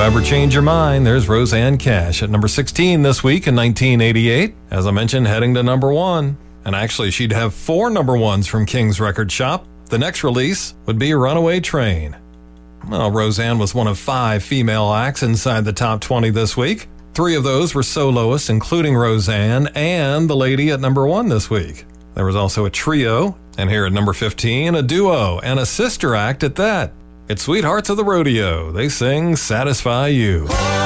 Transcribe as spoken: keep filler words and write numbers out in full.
ever change your mind, there's Roseanne Cash at number sixteen this week in nineteen eighty-eight. As I mentioned, heading to number one. And actually, she'd have four number ones from King's Record Shop. The next release would be Runaway Train. Well, Roseanne was one of five female acts inside the top twenty this week. Three of those were soloists, including Roseanne and the lady at number one this week. There was also a trio, and here at number fifteen, a duo and a sister act at that. It's Sweethearts of the Rodeo. They sing Satisfy You.